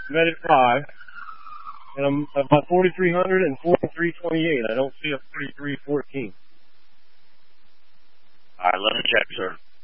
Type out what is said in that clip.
I'm at 5. And I'm about 4,300 and 4328. I don't see a 4314. All right, let me check, sir.